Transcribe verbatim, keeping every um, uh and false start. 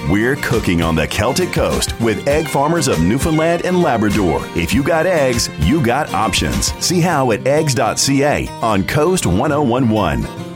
We're cooking on the Celtic Coast with egg farmers of Newfoundland and Labrador. If you got eggs, you got options. See how at eggs dot c a on Coast ten eleven.